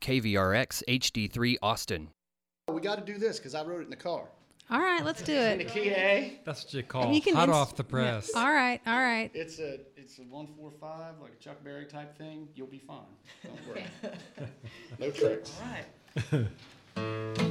KVRX HD3 Austin. We got to do this because I wrote it in the car. All right, let's do In the it. key to A. That's what you call You can hot ins- off the press. All right, all right. It's a 145, like a Chuck Berry type thing. You'll be fine. Don't worry. No tricks. All right.